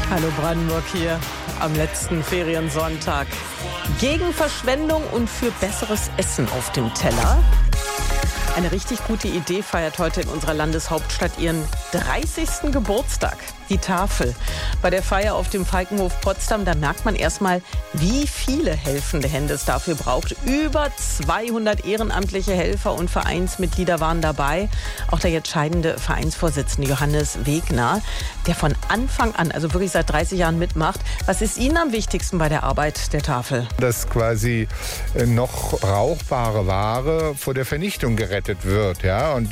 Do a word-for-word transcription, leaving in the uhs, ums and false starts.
Hallo Brandenburg hier am letzten Feriensonntag. Gegen Verschwendung und für besseres Essen auf dem Teller. Eine richtig gute Idee feiert heute in unserer Landeshauptstadt ihren dreißigsten Geburtstag. Die Tafel. Bei der Feier auf dem Falkenhof Potsdam, da merkt man erstmal, wie viele helfende Hände es dafür braucht. Über zweihundert ehrenamtliche Helfer und Vereinsmitglieder waren dabei. Auch der jetzt scheidende Vereinsvorsitzende Johannes Wegner, der von Anfang an, also wirklich seit dreißig Jahren mitmacht. Was ist Ihnen am wichtigsten bei der Arbeit der Tafel? Dass quasi noch brauchbare Ware vor der Vernichtung gerettet wird, ja. Und